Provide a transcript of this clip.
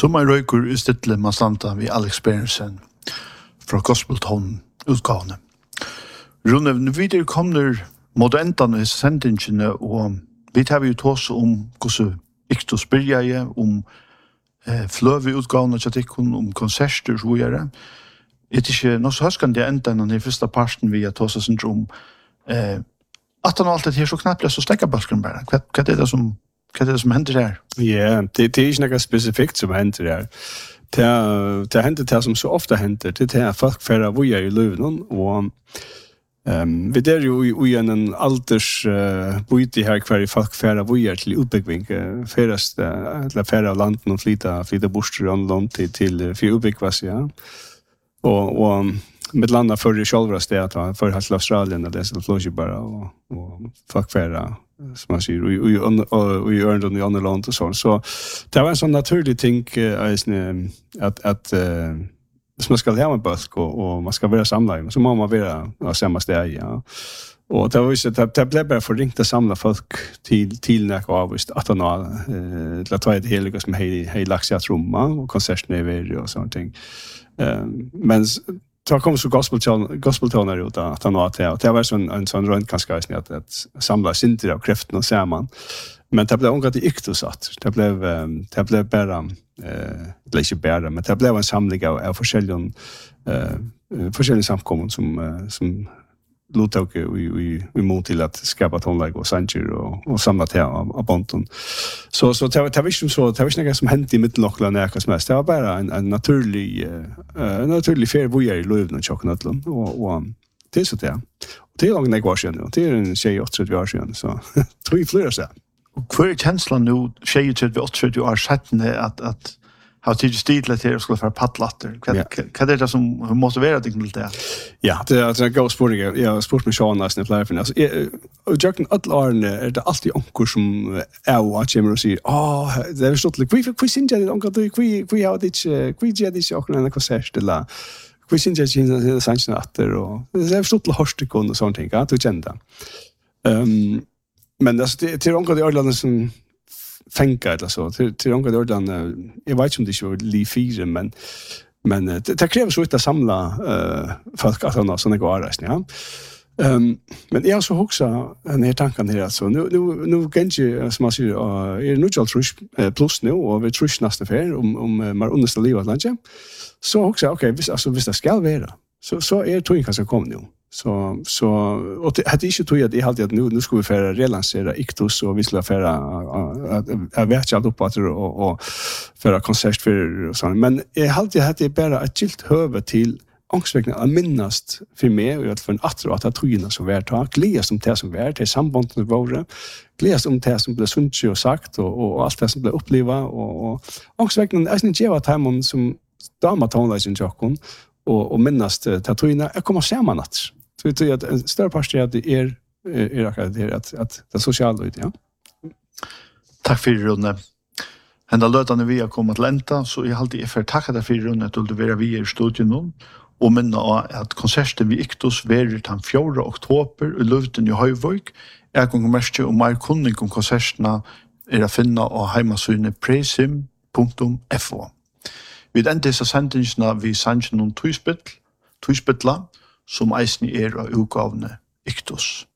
Som røyker I stille man standa vi Alex Berensen fra Gospeltone-utgavene. Rune, videre kommer mot enden I sendingene, og vi tar jo tås hvordan Iktus byrja fløve-utgavene til tikkun, konserter og så videre. Det ikke noe så høskende enden I første parten vi har tås syndrom. At han alltid her så knappt så stekka balken bare. Hva det som hender her? Ja, det ikke noe spesifikt som hender her. Det hender det som så ofte hender, det at folk færre vujer I løven, og vi der jo I en alders bøyte her hver folk færre vujer til utbygging, færre av landen og flyta borster og land til for utbyggvas, ja. Og med landa för det själva stället för hela Australien det så flög ju bara och fuck färra som man säger och gör det i andra land och så det var en sån naturlig ting att som man ska ha en busk och man ska vara samlade så må man vara på samma ställe ja och det var ju så det blev bara för ringt att samla folk till när jag visst att han låt ta det heliga som hej laxat rum och konserter över och sånt ting men så kom så gospeltoner ut att han att det var en sån runt kanske att samla synter av kraften och samman men det blev ongat Iktus att det blev bara det inte bara men det blev en samling av forskjellige samkommun som låt vi mot till att skapa tonlägg och sanger och samla till av bonton så det var inte så det var inte som hänt I mittenlockland näka som helst det var bara en naturlig fair vujer I löven och chocknötlund och det så det det är långt år sedan det är en 28 år sedan så tror vi flyr så och för känslan nu 28 år sedan att har tid stil till att skulle för paddlatter. Vad är det som motiverar dig till det? Ja, det är en god spårning. Jag sport med Sean nästan för life. Alltså jag kan alla är det alltid onkel som är att jag säger, det är stort like vi syns det onkel vi har det vi ger det också en konsert eller vi syns det i sannatter och det är stort horstikon och sånt ting, att du känner. Men alltså det är onkel I Irland som fänka eller så till några ordan jag vet inte om det är li 4 men det kräver så att samla folk att ha såna går ja men jag så också en här tanken här alltså nu kanske som man säger är nu just plus nu och vi tror nästa för om man understa livet landet så också okej visst det ska vara så är tror jag kanske kom nu så och det hade inte tror jag det alltid att nu ska vi för relansera Iktus och vi ska för att värcha upp att och för konsert för sånt men jag alltid hade bara ett gilt höve till ångsvägna att minnast för mig och för en att trojna så värt ha glädje som det som värt till sambandet med våra glädje som det som blev sunt och sagt och allt det som blev uppleva och ångsvägna är inte jag att han som damatonlägen jockon och minnast tatrojna jag kommer samman att så det är att en större part att det är att det sociala ut ja. Tack för Rune. Ända lötande vi har kommit till ända så jag alltid för tacka dig för Rune att du vara vi I studion nu och minna att konserten vi Iktus verir den 4 oktober I Lövden I Høyvøk är konkurrensje och mer kunning om konserterna att finna och hemmasynet presim.fo. Vid enda dessa sendingene vi sannsyn om tøyspitla som eisen av utgavene Iktus.